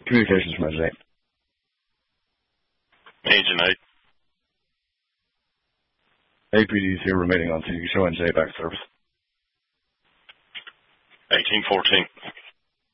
Communications from Agent 8. Agent 8. APD's here remaining on scene. You show NJ back service. 1814.